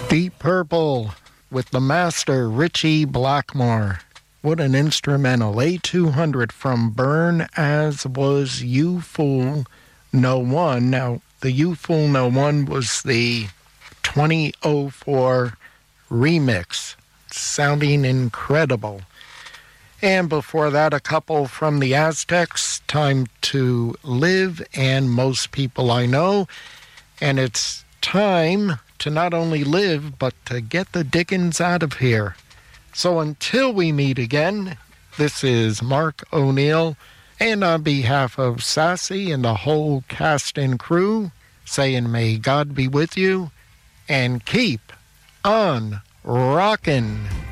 Deep Purple with the master Richie Blackmore. What an instrumental. A200 from Burn As Was You Fool No One. Now, the You Fool No One was the 2004 remix, sounding incredible. And before that, a couple from the Aztecs, Time to Live and Most People I Know. And it's time to not only live, but to get the dickens out of here. So until we meet again, this is Mark O'Neill, and on behalf of Sassy and the whole cast and crew, saying may God be with you, and keep on rockin'.